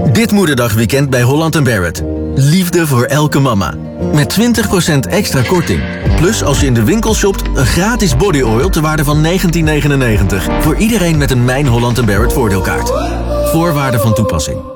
Dit moederdagweekend bij Holland & Barrett. Liefde voor elke mama. Met 20% extra korting. Plus als je in de winkel shopt, een gratis body oil ter waarde van $19,99. Voor iedereen met een Mijn Holland & Barrett voordeelkaart. Voorwaarden van toepassing.